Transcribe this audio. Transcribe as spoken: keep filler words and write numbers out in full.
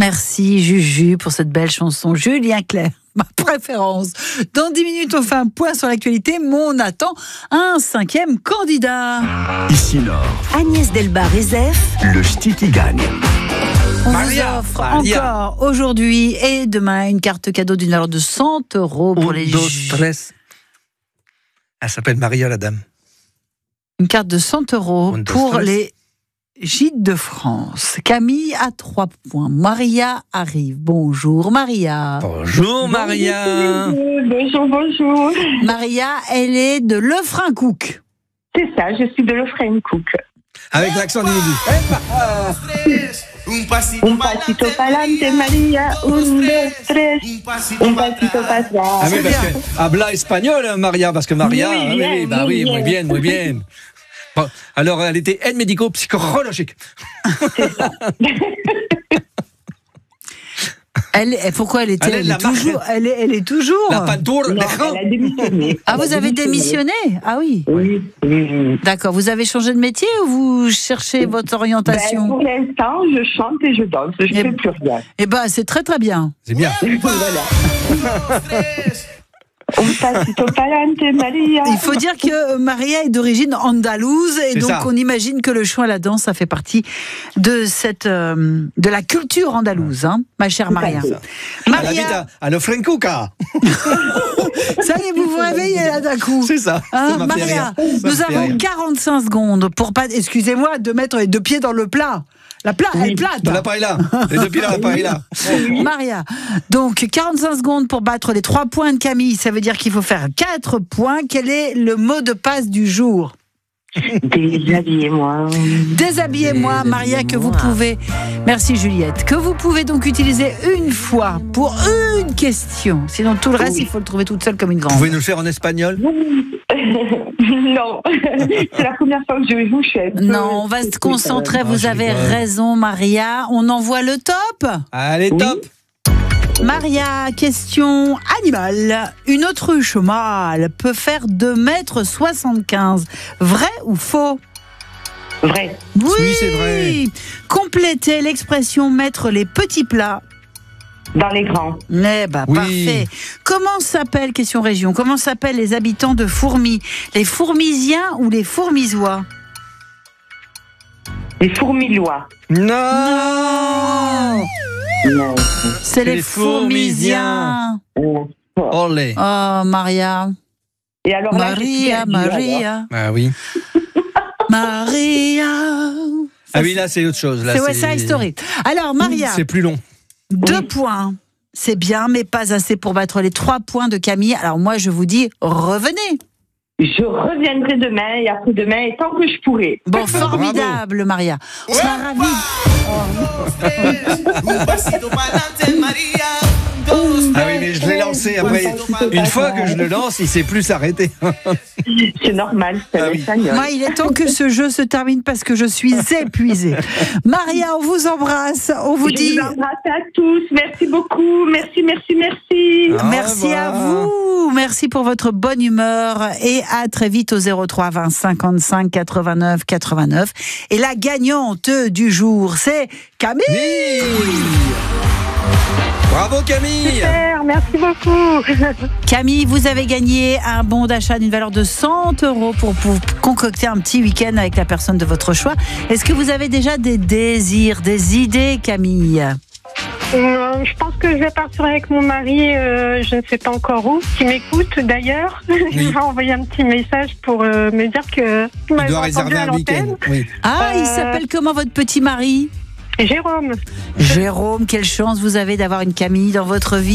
Merci Juju pour cette belle chanson. Julien Clerc, ma préférence. Dans dix minutes, on fait un point sur l'actualité, mais on attend un cinquième candidat. Ici Nord, Agnès Delbar-Rezef, le Ch'ti qui gagne. On Maria, vous offre Maria. encore aujourd'hui et demain une carte cadeau d'une valeur de cent euros pour Un, les deux, ju- tres. Elle s'appelle Maria, la dame. Une carte de cent euros Un, deux, pour tres. les Gîtes de France. Camille a trois points. Maria arrive. Bonjour Maria. Bonjour, Maria. Bonjour, bonjour. Maria, elle est de Lefrancouc. C'est ça, je suis de Lefrancouc. Avec l'accent du midi. Un pasito pa'lante, Maria, un, dos, tres. Un pasito para atrás. Ah oui, parce que habla espagnol, hein, Maria, parce que Maria, Muy ah, oui, bien, oui, bah muy oui, bien. muy bien, muy bien. Bon, alors, elle était aide médico-psychologique. Elle, elle- pourquoi elle était Elle est elle, de la est toujours, elle, est, elle est toujours. La pantour, Non, l'écran. elle a démissionné. Ah, Elle vous a avez démissionné? Ah oui. Oui, oui, oui. D'accord. Vous avez changé de métier ou vous cherchez votre Ben, orientation? pour l'instant, je chante et je danse. Je ne Eh fais plus rien. Eh ben, c'est très très bien. C'est bien. Voilà. Un pasito pa'lante, Maria. Il faut dire que Maria est d'origine andalouse et C'est donc ça. on imagine que le chant et la danse, ça fait partie de cette euh, de la culture andalouse, hein, ma chère Maria. fait. Elle habite Maria, à, à Lefrancouca. ça y est, vous vous réveillez là d'un coup. C'est ça. Hein, ça m'a fait Maria, rire. Ça nous me fait avons rire. quarante-cinq secondes pour pas, excusez-moi, de mettre les deux pieds dans le plat. La plat, elle est plate. Dans l'appareil là. Les deux pieds dans l'appareil là. Maria, donc quarante-cinq secondes pour battre les trois points de Camille, ça veut dire qu'il faut faire quatre points. Quel est le mot de passe du jour? Déshabillez-moi. Déshabillez-moi, Maria, que vous pouvez, merci Juliette, que vous pouvez donc utiliser une fois pour une question. Sinon tout le reste, Oui. il faut le trouver toute seule comme une Vous grande. pouvez nous le faire en espagnol? Non, c'est la première fois que je joue. Je suis un peu- Non, on va se concentrer, Ah, vous je avez rigole. raison Maria. On envoie le top. Allez, Oui. top. Maria, question animale. Une autruche mâle peut faire deux mètres soixante-quinze. Vrai ou faux? Vrai. Oui, c'est vrai. Complétez l'expression mettre les petits plats. Dans les grands. Eh ben, Oui. parfait. Comment s'appellent, question région, comment s'appellent les habitants de Fourmies? Les Fourmisiens ou les Fourmisois? Les fourmilois. Non. Non. C'est les, les Fourmisiens. Olé. Oh, Maria. Et alors là, Maria, j'ai perdu, alors. Maria. Ah oui. Maria. Ah oui, là, c'est autre chose. Là, C'est West Side Story. Alors, Maria, C'est plus long. deux Oui. points. C'est bien, mais pas assez pour battre les trois points de Camille. Alors moi, je vous dis, revenez. Je reviendrai demain et après-demain, et tant que je pourrai. Bon, formidable, Maria. On sera ravis. Ah oui, mais je l'ai lancé après. Une fois que je le lance, il ne sait plus s'arrêter. C'est normal, c'est Ah un oui. espagnol. Moi, il est temps que ce jeu se termine parce que je suis épuisée. Maria, on vous embrasse. On vous Je dit vous embrasse à tous. Merci beaucoup. Merci, merci, merci. Au merci revoir. à vous. Merci pour votre bonne humeur et à très vite au zéro trois vingt cinquante-cinq quatre-vingt-neuf quatre-vingt-neuf. Et la gagnante du jour, c'est Camille. Bravo Camille. Super, merci beaucoup. Camille, vous avez gagné un bon d'achat d'une valeur de cent euros pour, pour concocter un petit week-end avec la personne de votre choix. Est-ce que vous avez déjà des désirs, des idées, Camille? Euh, je pense que je vais partir avec mon mari, euh, je ne sais pas encore où, qui m'écoute d'ailleurs. Il m'a envoyé un petit message pour euh, me dire que Il m'avait doit entendu réserver à un week-end. l'antenne. Oui. Ah, il Euh, s'appelle comment votre petit mari? Jérôme. Jérôme, quelle chance vous avez d'avoir une Camille dans votre vie.